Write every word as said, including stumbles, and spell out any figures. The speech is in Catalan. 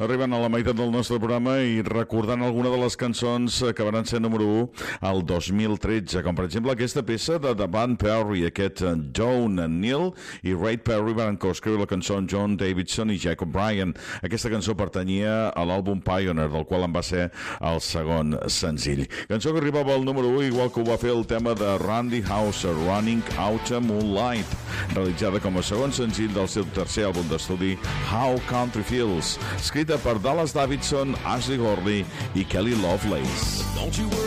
Arribant a la meitat del nostre programa i recordant alguna de les cançons que van ser número u al dos mil tretze, com per exemple aquesta peça de The Van Perry, aquest Joan Neal i Ray Perry van coescriure la cançó John Davidson i Jacob Bryan. Aquesta cançó pertanyia a l'àlbum Pioneer, del qual en va ser el segon senzill. Cançó que arribava al número u, igual que ho va fer el tema de Randy Houser, Running Out a Moonlight, realitzada com a segon senzill del seu tercer àlbum d'estudi How Country Feels, escrita per Dallas Davidson, Ashley Gorley i Kelly Lovelace.